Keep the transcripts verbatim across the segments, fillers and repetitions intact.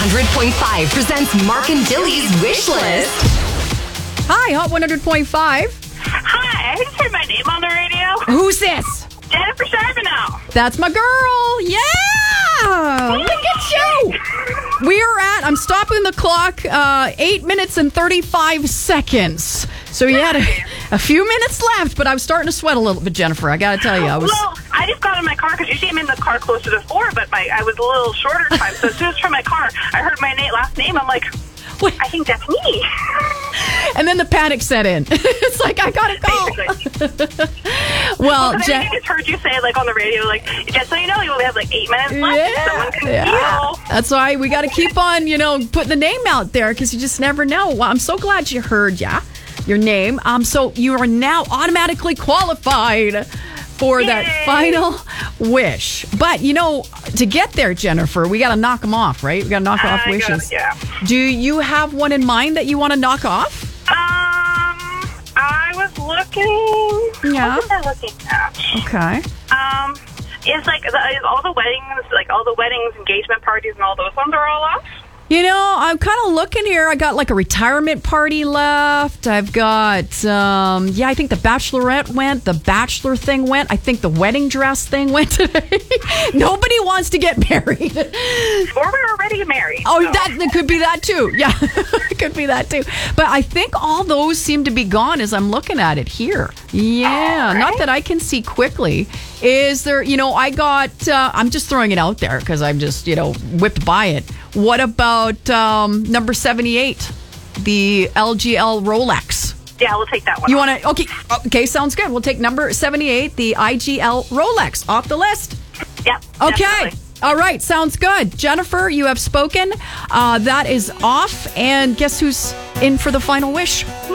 hundred point five presents Mark and Dilly's Wish List. Hi, Hot one hundred point five. Hi, I just heard my name on the radio. Who's this? Jennifer Charbonneau. That's my girl. Yeah! Look at you. We are at, I'm stopping the clock, uh, eight minutes and thirty-five seconds. So you had a, a few minutes left, but I was starting to sweat a little bit, Jennifer. I got to tell you. I was. Well, I just got in my car because usually I'm in the car closer to four, but my I was a little shorter time. So as soon as from my car, I heard my name, last name. I'm like, Wait. I think that's me. And then the panic set in. It's like, I got to go. Well, well Jen- I just heard you say, like, on the radio, like, just so you know, you only have, like, eight minutes left. Yeah, Someone can yeah. feel. That's why we got to keep on, you know, putting the name out there because you just never know. Well, I'm so glad you heard, yeah, your name. Um, so you are now automatically qualified for Yay. that final wish. But, you know, to get there, Jennifer, we got to knock them off, right? We got to knock off I wishes. Gotta, yeah. Do you have one in mind that you want to knock off? Um, I was looking. Yeah. What was I looking at? Okay. Um, is like the, is all the weddings, like all the weddings, engagement parties, and all those ones are all off? You know, I'm kind of looking here. I got like a retirement party left. I've got, um, yeah, I think the bachelorette went. The bachelor thing went. I think the wedding dress thing went today. Nobody wants to get married. Or we're already married. Oh, so. that, that could be that too. Yeah, it could be that too. But I think all those seem to be gone as I'm looking at it here. Yeah, right. Not that I can see quickly. Is there, you know, I got, uh, I'm just throwing it out there because I'm just, you know, whipped by it. What about um, number seventy-eight, the L G L Rolex? Yeah, we'll take that one. You off. want to? Okay, okay, sounds good. We'll take number seventy-eight, the I G L Rolex, off the list. Yep. Okay. Definitely. All right, sounds good. Jennifer, you have spoken. Uh, that is off. And guess who's in for the final wish? Me.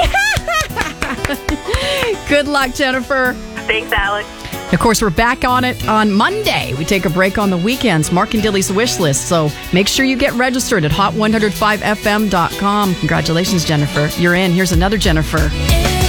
Good luck, Jennifer. Thanks, Alex. Of course, we're back on it on Monday. We take a break on the weekends. Mark and Dilly's wish list. So make sure you get registered at hot one oh five f m dot com. Congratulations, Jennifer. You're in. Here's another Jennifer.